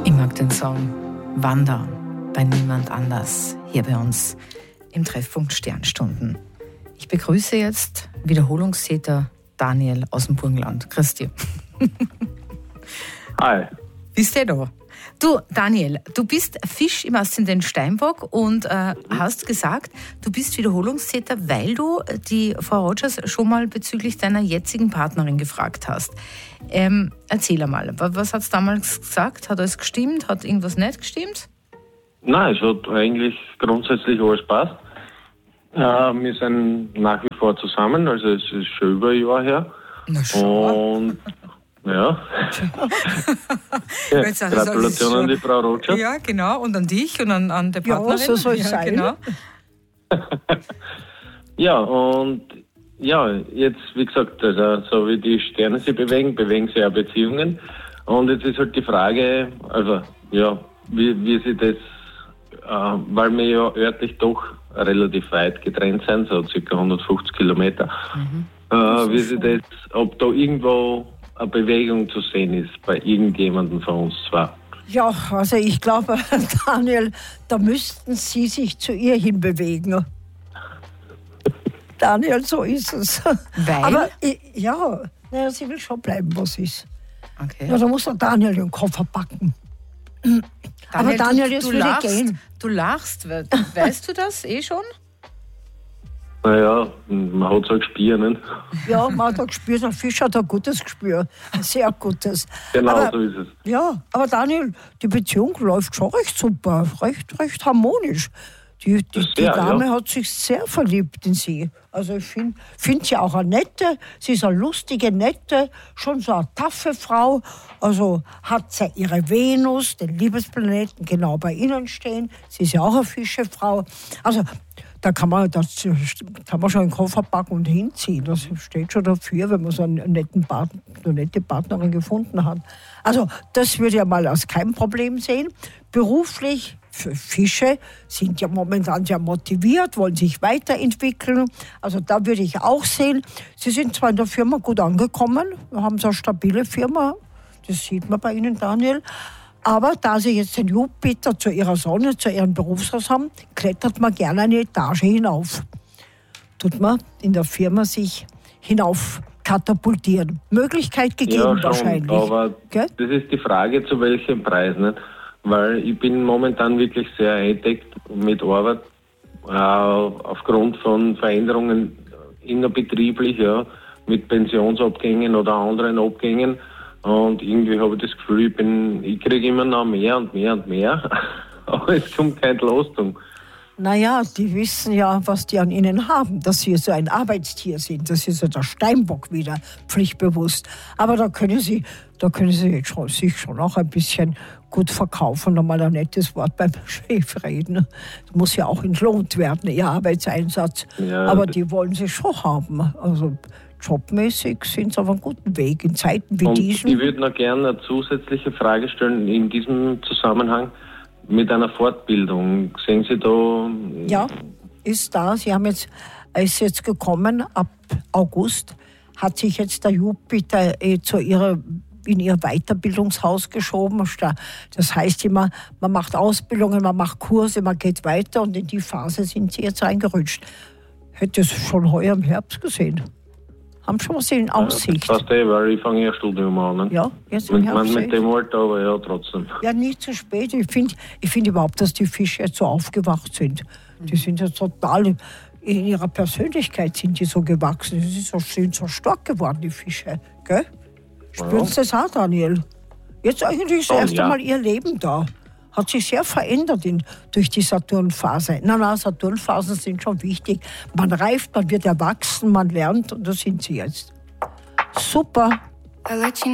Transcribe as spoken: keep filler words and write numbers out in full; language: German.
Ich mag den Song Wander bei niemand anders hier bei uns im Treffpunkt Sternstunden. Ich begrüße jetzt Wiederholungstäter Daniel aus dem Burgenland. Grüß dich. Hi. Bist du da? Du, Daniel, du bist Fisch im Aszendent Steinbock und äh, hast gesagt, du bist Wiederholungstäter, weil du die Frau Rogers schon mal bezüglich deiner jetzigen Partnerin gefragt hast. Ähm, erzähl einmal, was hat es damals gesagt? Hat alles gestimmt? Hat irgendwas nicht gestimmt? Nein, es hat eigentlich grundsätzlich alles passt. Äh, wir sind nach wie vor zusammen, also es ist schon über ein Jahr her. Na schau. Und ja. ja Jetzt also Gratulation an die Frau Rogers. Ja, genau. Und an dich und an, an der Partnerin. Ja, so soll es ja, sein. Genau. Ja, und ja, jetzt, wie gesagt, also, so wie die Sterne sich bewegen, bewegen sich auch Beziehungen. Und jetzt ist halt die Frage, also, ja, wie, wie sie das, äh, weil wir ja örtlich doch relativ weit getrennt sind, so circa hundertfünfzig Kilometer, Mhm. äh, wie sie das, ob da irgendwo eine Bewegung zu sehen ist bei irgendjemandem von uns zwei. Ja, also ich glaube, Daniel, da müssten Sie sich zu ihr hinbewegen. Daniel, so ist es. Weil? Aber ich, ja, naja, sie will schon bleiben, was ist. Okay. Ja, da muss der Daniel den Koffer packen. Aber Daniel, du, jetzt du würde ich lachst, gehen. Du lachst, we- weißt du das eh schon? Naja, man hat es halt gespürt, nicht? Ja, man hat ein Gespür, der Fisch hat ein gutes Gespür. Ein sehr gutes. Genau, aber, so ist es. Ja, aber Daniel, die Beziehung läuft schon recht super, recht, recht harmonisch. Die, die, die Sehr, Dame ja. hat sich sehr verliebt in sie. Also ich finde find sie auch eine nette, sie ist eine lustige, nette, schon so eine taffe Frau. Also hat sie ihre Venus, den Liebesplaneten, genau bei ihnen stehen. Sie ist ja auch eine Fischefrau. Also da kann man, das kann man schon einen Koffer packen und hinziehen. Das steht schon dafür, wenn man so einen netten Part, eine nette Partnerin gefunden hat. Also das würde ich ja mal als kein Problem sehen. Beruflich, für Fische sind ja momentan sehr motiviert, wollen sich weiterentwickeln. Also da würde ich auch sehen, sie sind zwar in der Firma gut angekommen, wir haben so eine stabile Firma, das sieht man bei Ihnen, Daniel. Aber da Sie jetzt den Jupiter zu Ihrer Sonne, zu Ihrem Berufshaus haben, klettert man gerne eine Etage hinauf. Tut man in der Firma sich hinauf katapultieren. Möglichkeit gegeben Ja, schon, wahrscheinlich. aber Gell? das ist die Frage, zu welchem Preis, nicht? Weil ich bin momentan wirklich sehr eingedeckt mit Arbeit, äh, aufgrund von Veränderungen innerbetrieblich, ja, mit Pensionsabgängen oder anderen Abgängen. Und irgendwie habe ich das Gefühl, ich, bin, ich kriege immer noch mehr und mehr und mehr, aber es kommt keine Entlastung. Naja, die wissen ja, was die an ihnen haben, dass sie so ein Arbeitstier sind. Das ist ja der Steinbock wieder, pflichtbewusst. Aber da können sie, da können sie jetzt schon, sich schon auch ein bisschen gut verkaufen und mal ein nettes Wort beim Chef reden. Das muss ja auch entlohnt werden, ihr Arbeitseinsatz. Ja, Aber die wollen sie schon haben. Also jobmäßig sind sie auf einem guten Weg. In Zeiten wie Und diesen. ich würde noch gerne eine zusätzliche Frage stellen in diesem Zusammenhang mit einer Fortbildung. Sehen Sie da? Ja, ist da. Sie haben jetzt, ist jetzt gekommen, ab August hat sich jetzt der Jupiter eh, zu ihrer, in ihr Weiterbildungshaus geschoben. Das heißt immer, man macht Ausbildungen, man macht Kurse, man geht weiter und in die Phase sind sie jetzt reingerutscht. Hätte es schon heuer im Herbst gesehen. Haben schon was in Aussicht. Ja, das passt eh, weil ich fange ja Studium an. Ne? Ja, jetzt im Mit, Herbst. mit dem Alter, aber ja, trotzdem. Ja, nie zu spät. Ich finde ich find überhaupt, dass die Fische jetzt so aufgewacht sind. Die sind jetzt total, in ihrer Persönlichkeit sind die so gewachsen. Sie sind so, sind so stark geworden, die Fische. Gell? Spüren Sie das auch, Daniel? Jetzt eigentlich das Oh, erste ja. Mal ihr Leben da. Hat sich sehr verändert in, durch die Saturnphase. Nein, nein, Saturnphasen sind schon wichtig. Man reift, man wird erwachsen, man lernt und das sind sie jetzt. Super.